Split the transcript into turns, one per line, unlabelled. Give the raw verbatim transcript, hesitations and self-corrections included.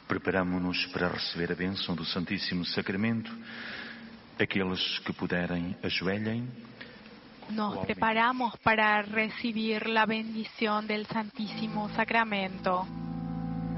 Preparamo-nos para receber a bênção do Santíssimo Sacramento. Aqueles que puderem, ajoelhem.
Nos preparamos para recibir la bendición del Santísimo Sacramento.